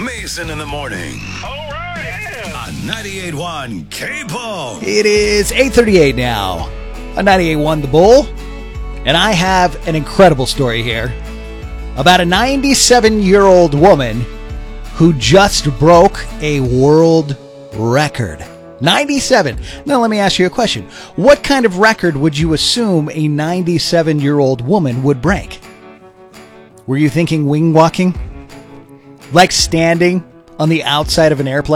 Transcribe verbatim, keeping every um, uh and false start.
Mason in the morning. All right. On ninety-eight point one K-Bull. It is eight thirty-eight now on ninety-eight point one The Bull. And I have an incredible story here about a ninety-seven-year-old woman who just broke a world record. ninety-seven. Now let me ask you a question. What kind of record would you assume a ninety-seven-year-old woman would break? Were you thinking wing walking? Like standing on the outside of an airplane?